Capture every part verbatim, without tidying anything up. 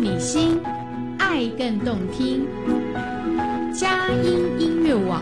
你心，爱更动听。佳音音乐网。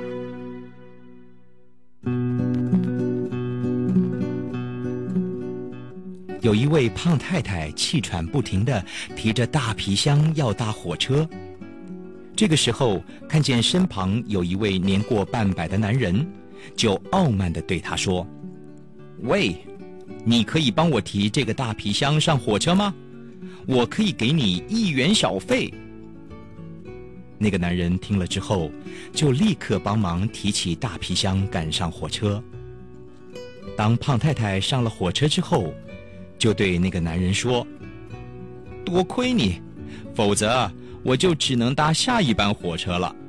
有一位胖太太气喘不停地提着大皮箱要搭火车，这个时候看见身旁有一位年过半百的男人，就傲慢地对他说：喂，你可以帮我提这个大皮箱上火车吗？我可以给你一元小费。那个男人听了之后，就立刻帮忙提起大皮箱赶上火车。当胖太太上了火车之后，就对那个男人说：多亏你，否则我就只能搭下一班火车了。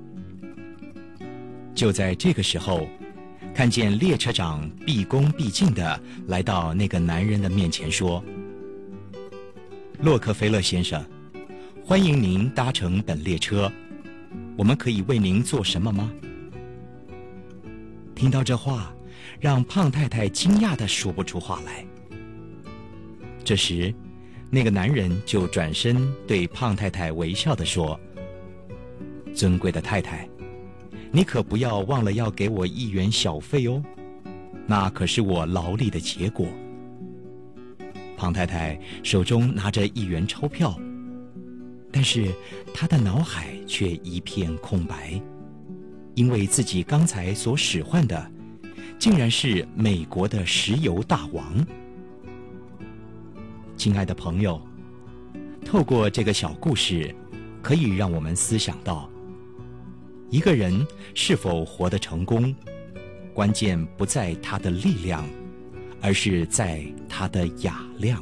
就在这个时候，看见列车长毕恭毕敬地来到那个男人的面前说：洛克菲勒先生，欢迎您搭乘本列车，我们可以为您做什么吗？听到这话，让胖太太惊讶地说不出话来。这时，那个男人就转身对胖太太微笑地说：尊贵的太太，你可不要忘了要给我一元小费哦，那可是我劳力的结果。胖太太手中拿着一元钞票，但是她的脑海却一片空白，因为自己刚才所使唤的竟然是美国的石油大王。亲爱的朋友，透过这个小故事，可以让我们思想到，一个人是否活得成功，关键不在他的力量，而是在他的雅量。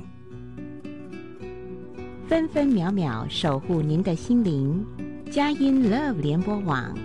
分分秒秒守护您的心灵，佳音 Love 联播网